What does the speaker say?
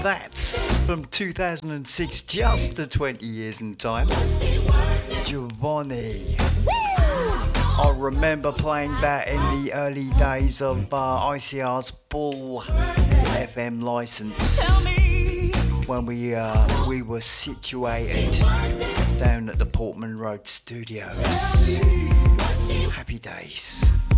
That's from 2006, just to 20 years in time. Giovanni. I remember playing that in the early days of ICR's Bull FM license when we were situated down at the Portman Road studios. Happy days.